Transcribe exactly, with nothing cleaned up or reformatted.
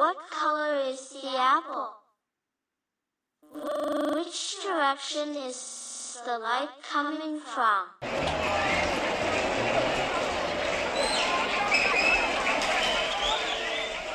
What color is the apple? Which direction is the light coming from?